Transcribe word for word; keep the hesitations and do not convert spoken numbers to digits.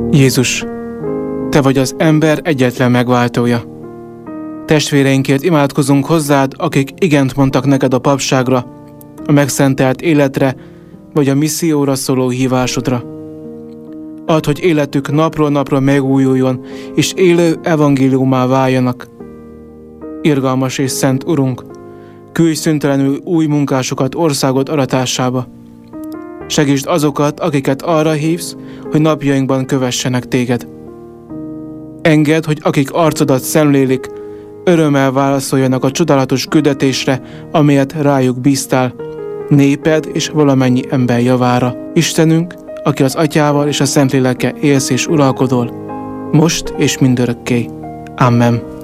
Jézus, Te vagy az ember egyetlen megváltója. Testvéreinkért imádkozunk hozzád, akik igent mondtak neked a papságra, a megszentelt életre, vagy a misszióra szóló hívásodra. Add, hogy életük napról napra megújuljon, és élő evangéliumá váljanak. Irgalmas és szent Urunk, küldj szüntelenül új munkásokat országod aratásába. Segítsd azokat, akiket arra hívsz, hogy napjainkban kövessenek téged. Engedd, hogy akik arcodat szemlélik, örömmel válaszoljanak a csodálatos küldetésre, amelyet rájuk bíztál, néped és valamennyi ember javára. Istenünk, aki az Atyával és a Szentlélekkel élsz és uralkodol, most és mindörökké. Amen.